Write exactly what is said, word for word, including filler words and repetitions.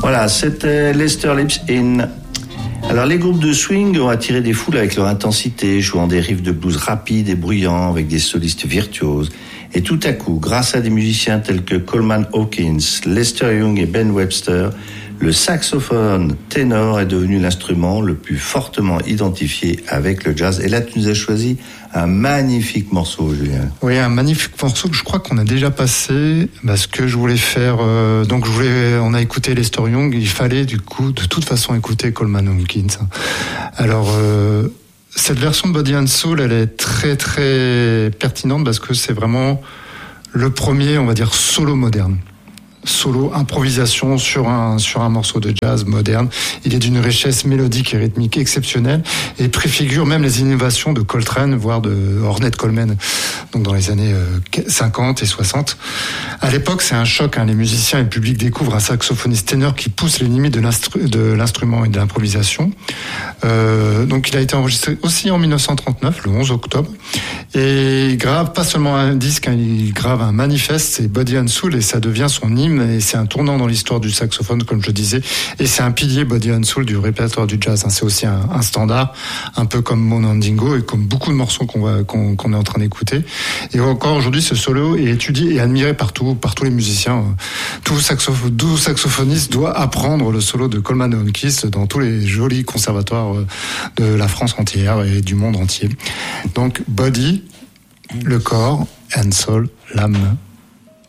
Voilà, c'était Lester Lips In. Alors les groupes de swing ont attiré des foules avec leur intensité, jouant des riffs de blues rapides et bruyants avec des solistes virtuoses. Et tout à coup, grâce à des musiciens tels que Coleman Hawkins, Lester Young et Ben Webster, le saxophone ténor est devenu l'instrument le plus fortement identifié avec le jazz. Et là, tu nous as choisi un magnifique morceau, Julien. Oui, un magnifique morceau que je crois qu'on a déjà passé, parce que je voulais faire... Euh, donc, je voulais, on a écouté Lester Young, il fallait du coup, de toute façon, écouter Coleman Hawkins. Alors... Euh, cette version de Body and Soul, elle est très très pertinente parce que c'est vraiment le premier, on va dire, solo moderne. Solo, improvisation sur un, sur un morceau de jazz moderne. Il est d'une richesse mélodique et rythmique exceptionnelle et préfigure même les innovations de Coltrane, voire de Ornette Coleman, donc dans les années cinquante et soixante. À l'époque, c'est un choc, hein. Les musiciens et le public découvrent un saxophoniste ténor qui pousse les limites de, l'instru- de l'instrument et de l'improvisation. Euh, donc il a été enregistré aussi en dix-neuf cent trente-neuf, le onze octobre. Et il grave pas seulement un disque, hein, il grave un manifeste, c'est Body and Soul, et ça devient son hymne. Et c'est un tournant dans l'histoire du saxophone, comme je disais, et c'est un pilier Body and Soul du répertoire du jazz. C'est aussi un, un standard, un peu comme Monandingo et comme beaucoup de morceaux qu'on, va, qu'on, qu'on est en train d'écouter. Et encore aujourd'hui, ce solo est étudié et admiré partout, par tous les musiciens. Tout, saxoph- tout saxophoniste doit apprendre le solo de Coleman Hawkins dans tous les jolis conservatoires de la France entière et du monde entier. Donc Body, le corps, and Soul, l'âme.